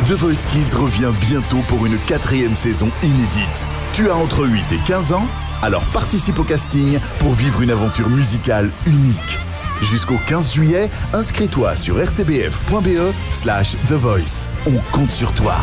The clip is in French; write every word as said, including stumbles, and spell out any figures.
The Voice Kids revient bientôt pour une quatrième saison inédite. Tu as entre huit et quinze ans? Alors participe au casting pour vivre une aventure musicale unique. Jusqu'au quinze juillet, inscris-toi sur r t b f point b e slash The Voice. On compte sur toi.